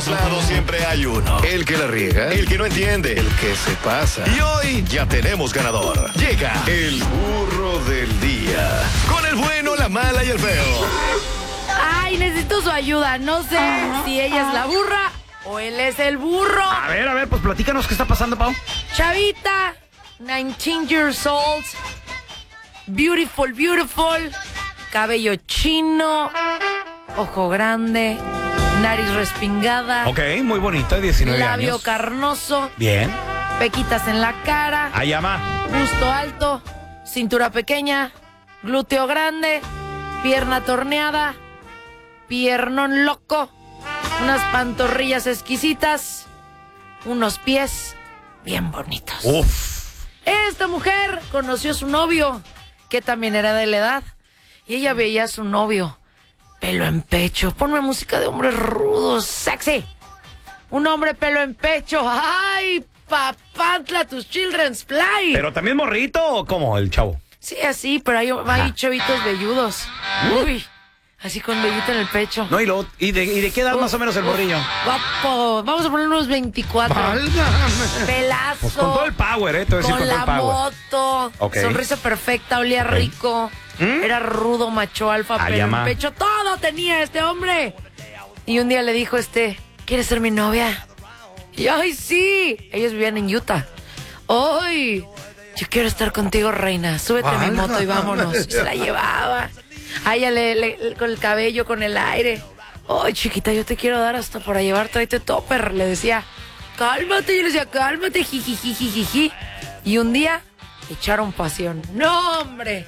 todos lados siempre hay uno. El que la riega, el que no entiende, el que se pasa. Y hoy ya tenemos ganador. Llega el burro del día. Con el bueno, la mala y el feo. Ay, necesito su ayuda. No sé si ella es la burra o él es el burro. A ver, pues platícanos qué está pasando, Pau. Chavita, 19 years old. Beautiful. Cabello chino. Ojo grande. Nariz respingada. Ok, muy bonita, 19 labio años. carnoso. Bien. Pequitas en la cara. Ahí ama. Busto alto. Cintura pequeña. Glúteo grande. Pierna torneada. Piernón loco. Unas pantorrillas exquisitas. Unos pies bien bonitos. Uf. Esta mujer conoció a su novio, que también era de la edad. Y ella veía a su novio. Pelo en pecho. Ponme música de hombres rudos, sexy. Un hombre pelo en pecho. ¡Ay, papantla, tus children's play! ¿Pero también morrito o cómo, el chavo? Sí, así, pero hay chavitos velludos. Uy, así con vellito en el pecho. No, ¿y de qué edad más o menos el morrillo? Guapo. Vamos a poner unos 24. Pelazo. Pues con todo el power, te voy a decir con con todo la el power. moto. Ok. Sonrisa perfecta, olía rico. Era rudo, macho alfa, Ay, pelo ama. en pecho. Todo tenía este hombre. Y un día le dijo ¿quieres ser mi novia? Y ay, sí. Ellos vivían en Utah. Ay, yo quiero estar contigo, reina. Súbete a mi moto y vámonos. Y se la llevaba. A ella con el cabello, con el aire. Ay, chiquita, yo te quiero dar hasta para llevar, tráete topper. Le decía, cálmate. Yo le decía, cálmate, jijijijiji. Y un día echaron pasión. ¡No, hombre!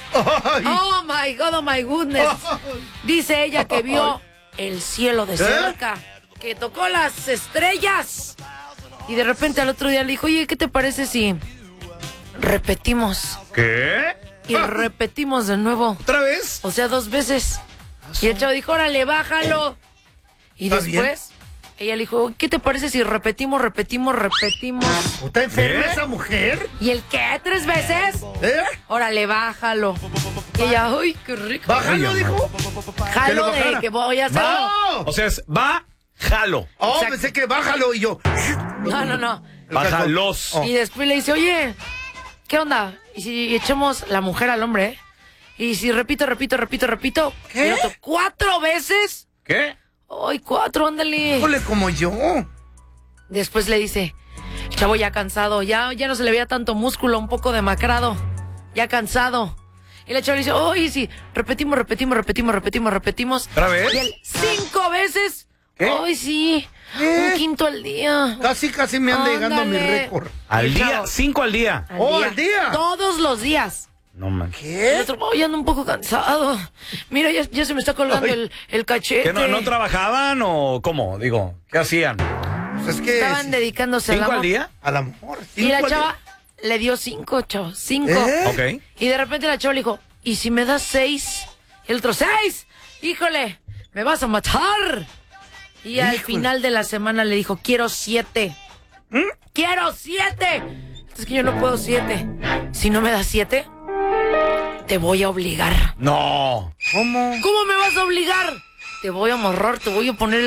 Oh my God, oh my goodness. Dice ella que vio el cielo de cerca, que tocó las estrellas. Y de repente al otro día le dijo, oye, ¿qué te parece si repetimos? ¿Qué? Y repetimos de nuevo. ¿Otra vez? O sea, 2 veces. Y el chavo dijo, órale, bájalo. Y después ella le dijo, ¿qué te parece si repetimos? ¿Está enferma esa mujer? ¿Y el qué? 3 veces? Órale, bájalo. Y ella, uy, qué rico. ¿Bájalo, dijo? Jalo de que voy a hacerlo. ¡No! O sea, es jalo. Oh, Exacto. pensé que bájalo y yo. No. Bájalos. Y después le dice, oye, ¿qué onda? Y si echamos la mujer al hombre, ¿eh? Y si repito. ¿Qué? Y el otro, 4 veces. ¿Qué? Ay, 4, ándale. Híjole, como yo. Después le dice, chavo, ya cansado, ya no se le veía tanto músculo, un poco demacrado, ya cansado. Y la chava le dice, oye, sí, repetimos. ¿Otra vez? Y él, 5 veces. ¿Qué? Ay, sí, ¿Qué? 1 quinto al día. Casi me anda llegando mi Ándale. récord. ¿Al Y día? chavo, 5 al día. ¿Al día? Todos los días. No man. Y ¿Qué? el otro, ando un poco cansado. Mira, ya se me está colgando el cachete. ¿Que no trabajaban o cómo? Digo, ¿qué hacían? Pues es que... Estaban dedicándose al 5 al amor. día? Al amor. Y la 5 al día. chava le dio 5, chavo, 5. Ok. Y de repente la chava le dijo, ¿y si me das 6? Y el otro, 6. Híjole, me vas a matar. Y al Híjole. final de la semana le dijo, quiero 7. ¡Quiero 7! Es que yo no puedo 7. Si no me das 7, te voy a obligar. No. ¿Cómo? ¿Cómo me vas a obligar? Te voy a amarrar, te voy a poner